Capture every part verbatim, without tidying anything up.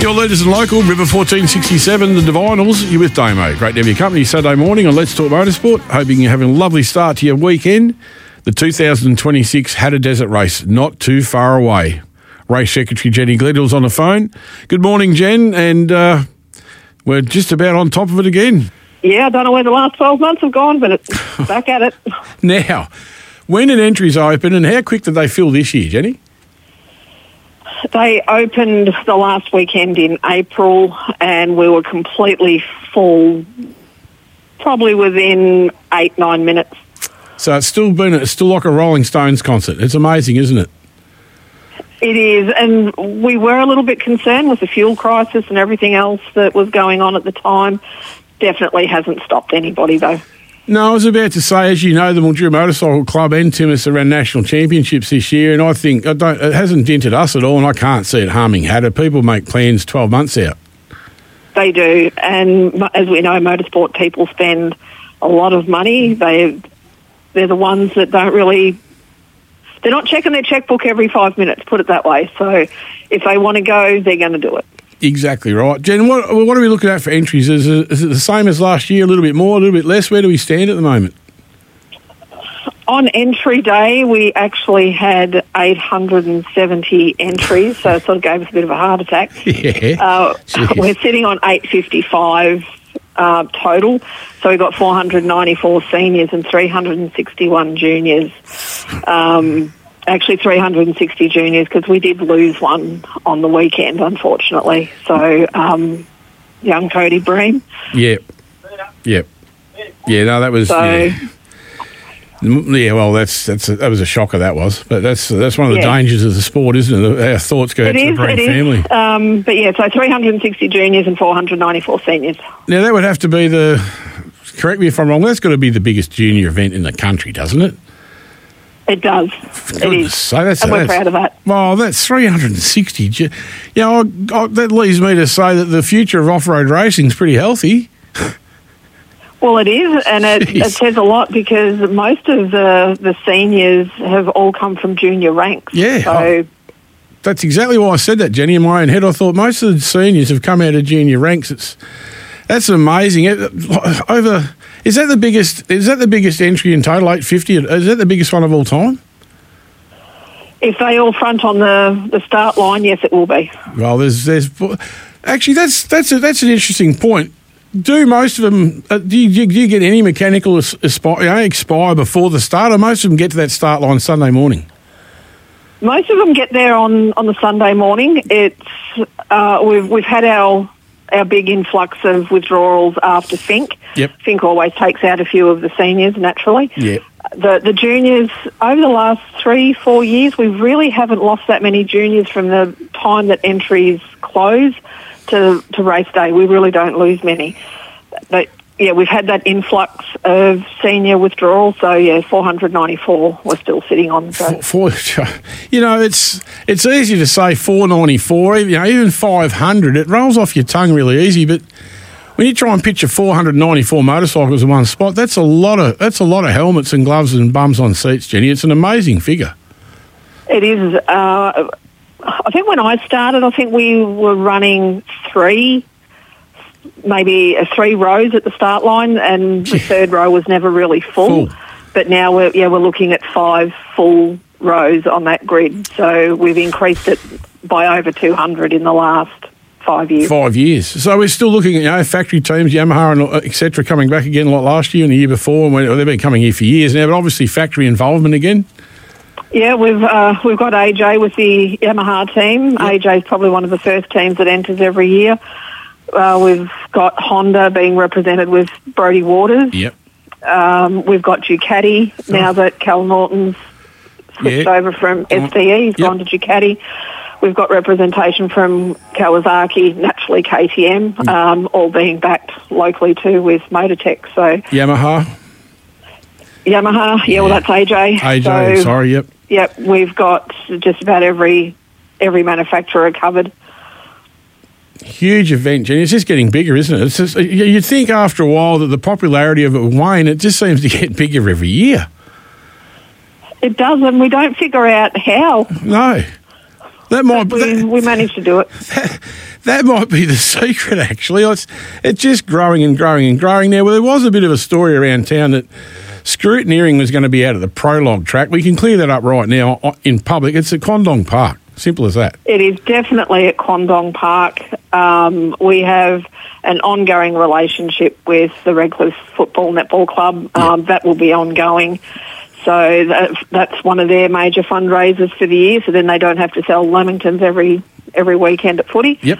Your leaders and local, River fourteen sixty-seven, the Divinals. You're with Damo. Great to have your company Saturday morning on Let's Talk Motorsport. Hoping you're having a lovely start to your weekend. The two thousand twenty-six Hattah Desert Race, not too far away. Race Secretary Jenny Gledhill's on the phone. Good morning, Jen, and uh, we're just about on top of it again. Yeah, I don't know where the last twelve months have gone, but it's back at it. Now, when did entries open and how quick did they fill this year, Jenny? They opened the last weekend in April and we were completely full probably within eight, nine minutes. So it's still been, it's still like a Rolling Stones concert. It's amazing, isn't it? It is, and we were a little bit concerned with the fuel crisis and everything else that was going on at the time. Definitely hasn't stopped anybody, though. No, I was about to say, as you know, the Mildura Motorcycle Club and Timmins are around national championships this year, and I think I don't, it hasn't dented us at all, and I can't see it harming Hattah. People make plans twelve months out. They do, and as we know, motorsport people spend a lot of money. They, they're the ones that don't really... They're not checking their checkbook every five minutes, put it that way. So if they want to go, they're going to do it. Exactly right. Jen, what, what are we looking at for entries? Is it, is it the same as last year, a little bit more, a little bit less? Where do we stand at the moment? On entry day, we actually had eight hundred seventy entries, so it sort of gave us a bit of a heart attack. Yeah. Uh, we're sitting on eight fifty-five uh, total, so we've got four hundred ninety-four seniors and three hundred sixty-one juniors. Um Actually, three hundred sixty juniors because we did lose one on the weekend, unfortunately. So, um, young Cody Bream. Yep. Yep. Yeah, no, that was... So, yeah. yeah, well, that's that's a, that was a shocker, that was. But that's that's one of the yeah. dangers of the sport, isn't it? Our thoughts go out it to is, the Bream it family. Is. Um, but, yeah, so three hundred sixty juniors and four hundred ninety-four seniors. Now, that would have to be the... Correct me if I'm wrong, that's got to be the biggest junior event in the country, doesn't it? It does. It is. So that's, and we're that's, proud of that. Well, that's three hundred sixty. You know, I, I, that leads me to say that the future of off-road racing is pretty healthy. Well, it is, and it, it says a lot because most of the, the seniors have all come from junior ranks. Yeah. So I, that's exactly why I said that, Jenny, in my own head. I thought most of the seniors have come out of junior ranks. It's That's amazing. It, over... Is that the biggest? Is that the biggest entry in total? eight fifty. Is that the biggest one of all time? If they all front on the, the start line, yes, it will be. Well, there's there's actually that's that's a, that's an interesting point. Do most of them? Uh, do, you, do you get any mechanical expire, you know, expire before the start, or most of them get to that start line Sunday morning? Most of them get there on, on the Sunday morning. It's uh, we've we've had our. our big influx of withdrawals after Fink. Yep. Fink always takes out a few of the seniors, naturally. Yep. The the juniors, over the last three, four years, we really haven't lost that many juniors from the time that entries close to, to race day. We really don't lose many. But, yeah, we've had that influx of senior withdrawal, so, yeah, four hundred ninety-four we're still sitting on. So. For, for, you know, it's it's easy to say four ninety-four, you know, even five hundred, it rolls off your tongue really easy, but when you try and picture four hundred ninety-four motorcycles in one spot, that's a lot of that's a lot of helmets and gloves and bums on seats, Jenny. It's an amazing figure. It is. Uh, I think when I started, I think we were running three maybe three rows at the start line, and the third row was never really full. full. But now we're yeah we're looking at five full rows on that grid. So we've increased it by over two hundred in the last five years. Five years. So we're still looking at, you know, factory teams, Yamaha and et cetera, coming back again like last year and the year before. And they've been coming here for years now, but obviously factory involvement again. Yeah, we've uh, we've got A J with the Yamaha team. Yep. A J is probably one of the first teams that enters every year. Uh, we've got Honda being represented with Brodie Waters. Yep. Um, we've got Ducati oh. now that Cal Norton's switched yeah. over from S T E. He's yep. gone to Ducati. We've got representation from Kawasaki, naturally K T M, mm. um, all being backed locally too with Motortech. So Yamaha. Yamaha, yeah, yeah. well that's A J. A J, so, sorry, yep. Yep, we've got just about every every manufacturer covered. Huge event, Jenny. It's just getting bigger, isn't it? It's just, you'd think after a while that the popularity of it would wane. It just seems to get bigger every year. It does, and we don't figure out how. No. That might But we, that, we managed to do it. that, that might be the secret, actually. It's, it's just growing and growing and growing now. Well, there was a bit of a story around town that scrutineering was going to be out at the Prologue track. We can clear that up right now in public. It's at Condong Park. Simple as that. It is definitely at Condong Park. Um, we have an ongoing relationship with the Redcliffe Football Netball Club. Um, Yeah. That will be ongoing. So that's, that's one of their major fundraisers for the year. So then they don't have to sell Lamingtons every every weekend at footy. Yep.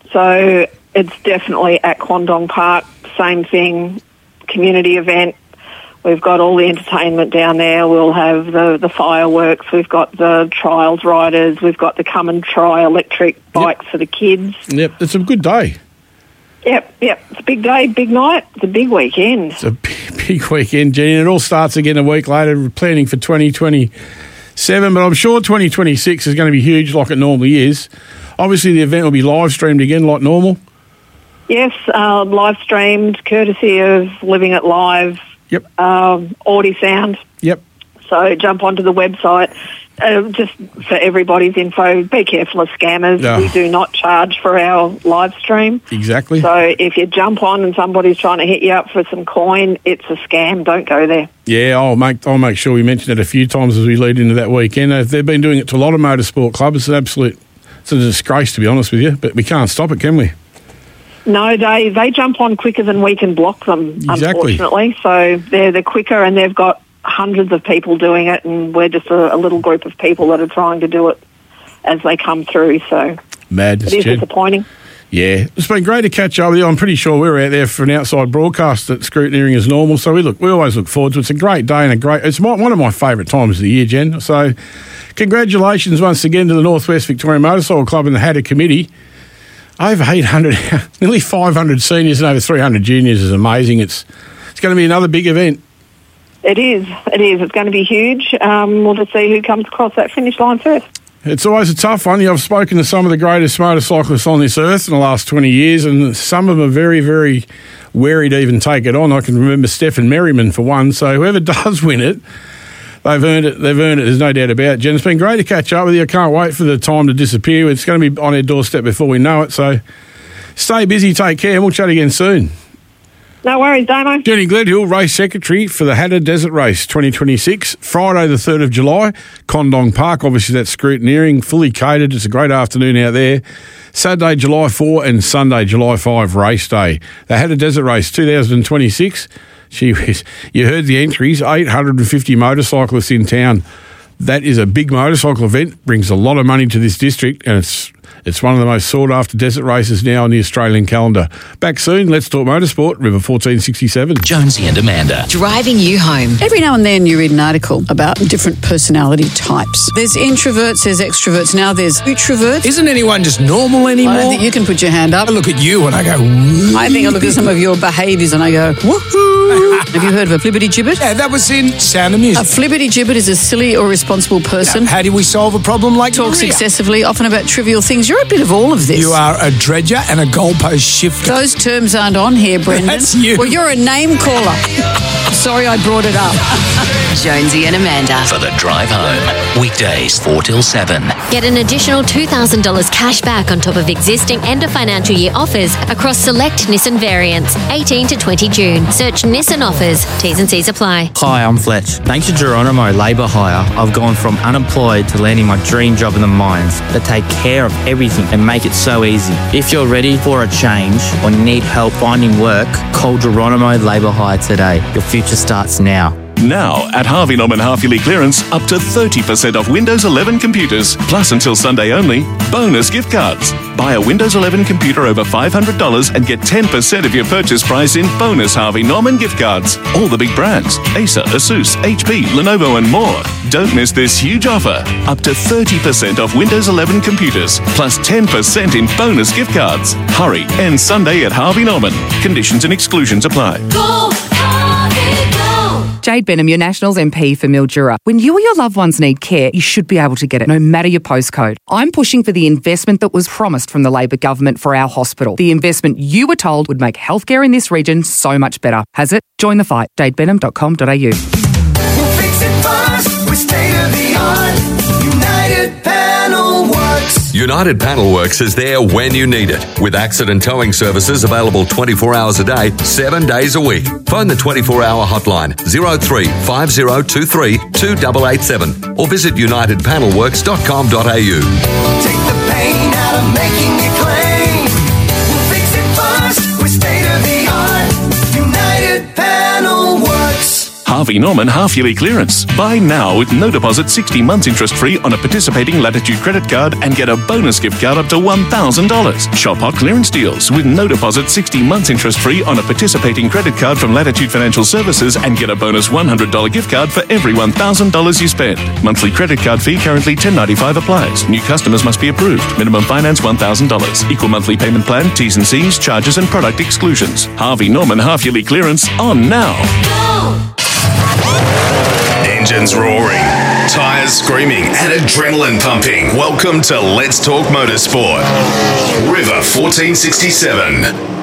So it's definitely at Condong Park. Same thing, community event. We've got all the entertainment down there. We'll have the, the fireworks. We've got the trials riders. We've got the come and try electric bikes Yep. for the kids. Yep, it's a good day. Yep, yep. It's a big day, big night. It's a big weekend. It's a big, big weekend, Jenny, and it all starts again a week later. We're planning for twenty twenty-seven, but I'm sure twenty twenty-six is going to be huge like it normally is. Obviously, the event will be live streamed again like normal. Yes, uh, live streamed, courtesy of Living It Live. Yep. Um, Audi Sound. Yep. So jump onto the website. Uh, just for everybody's info, be careful of scammers. Oh. We do not charge for our live stream. Exactly. So if you jump on and somebody's trying to hit you up for some coin, it's a scam. Don't go there. Yeah, I'll make I'll make sure we mention it a few times as we lead into that weekend. Uh, They've been doing it to a lot of motorsport clubs. It's an absolute, it's a disgrace, to be honest with you. But we can't stop it, can we? No, they, they jump on quicker than we can block them, Exactly. unfortunately. So they're, they're quicker and they've got hundreds of people doing it, and we're just a, a little group of people that are trying to do it as they come through. So Madness, it is Jen. disappointing. Yeah, it's been great to catch up with you. I'm pretty sure we were out there for an outside broadcast at scrutineering as normal. So we look, we always look forward to it. It's a great day and a great. It's my, one of my favourite times of the year, Jen. So congratulations once again to the Northwest Victorian Motorcycle Club and the Hatter Committee. Over eight hundred, nearly five hundred seniors and over three hundred juniors is amazing. It's it's going to be another big event. It is. It is. It's going to be huge. Um, we'll just see who comes across that finish line first. It's always a tough one. I've spoken to some of the greatest motorcyclists on this earth in the last twenty years, and some of them are very, very wary to even take it on. I can remember Stephen Merriman for one. So whoever does win it, they've earned it. They've earned it. There's no doubt about it, Jen. It's been great to catch up with you. I can't wait for the time to disappear. It's going to be on our doorstep before we know it. So stay busy, take care, and we'll chat again soon. No worries, Damo. Jenny Gledhill, Race Secretary for the Hatter Desert Race twenty twenty-six, Friday the third of July, Condong Park. Obviously, that's scrutineering, fully catered. It's a great afternoon out there. Saturday, July fourth and Sunday, July fifth, race day. The Hatter Desert Race twenty twenty-six. She, you heard the entries, eight hundred fifty motorcyclists in town. That is a big motorcycle event, brings a lot of money to this district, and it's It's one of the most sought-after desert races now on the Australian calendar. Back soon, Let's Talk Motorsport, River fourteen sixty-seven. Jonesy and Amanda. Driving you home. Every now and then you read an article about different personality types. There's introverts, there's extroverts, now there's outroverts. Isn't anyone just normal anymore? I don't think you can put your hand up. I look at you and I go, woo. I think I look at some of your behaviours and I go, woohoo. Have you heard of a flibbity gibbet? Yeah, that was in Sound of A Music. flibbity gibbet is a silly or responsible person. How do we solve a problem like Talks Maria? excessively, often about trivial things. You're a bit of all of this. You are a dredger and a goalpost shifter. Those terms aren't on here, Brendan. That's you. Well, you're a name caller. Sorry I brought it up. Jonesy and Amanda. For the drive home. Weekdays four till seven. Get an additional two thousand dollars cash back on top of existing end of financial year offers across select Nissan variants, eighteen to twenty June. Search Nissan offers. T's and C's apply. Hi, I'm Fletch. Thanks to Geronimo Labour Hire, I've gone from unemployed to landing my dream job in the mines that take care of everything and make it so easy. If you're ready for a change or need help finding work, call Geronimo Labour Hire today. Your future starts now. Now, at Harvey Norman half-yearly clearance, up to thirty percent off Windows eleven computers. Plus, until Sunday only, bonus gift cards. Buy a Windows eleven computer over five hundred dollars and get ten percent of your purchase price in bonus Harvey Norman gift cards. All the big brands, Acer, Asus, H P, Lenovo and more. Don't miss this huge offer. Up to thirty percent off Windows eleven computers, plus ten percent in bonus gift cards. Hurry, end Sunday at Harvey Norman. Conditions and exclusions apply. Go, Harvey, go! Jade Benham, your Nationals M P for Mildura. When you or your loved ones need care, you should be able to get it, no matter your postcode. I'm pushing for the investment that was promised from the Labor government for our hospital. The investment you were told would make healthcare in this region so much better. Has it? Join the fight. jade benham dot com dot a u. We'll fix it fast with state-of-the-art United Panel Works. United Panel Works is there when you need it, with accident towing services available twenty-four hours a day, seven days a week. Phone the twenty-four hour hotline zero three five zero two three two eight eight seven or visit united panel works dot com dot a u. Take the pain out of making it clean. We'll fix it fast with state-of-the-art United Panel Works. Harvey Norman half-yearly clearance. Buy now with no deposit, sixty months interest-free on a participating Latitude credit card and get a bonus gift card up to one thousand dollars. Shop hot clearance deals with no deposit, sixty months interest-free on a participating credit card from Latitude Financial Services and get a bonus one hundred dollars gift card for every one thousand dollars you spend. Monthly credit card fee currently ten dollars and ninety-five cents applies. New customers must be approved. Minimum finance one thousand dollars. Equal monthly payment plan, T's and C's, charges and product exclusions. Harvey Norman half-yearly clearance on now. Engines roaring, tyres screaming and adrenaline pumping. Welcome to Let's Talk Motorsport. River fourteen sixty-seven.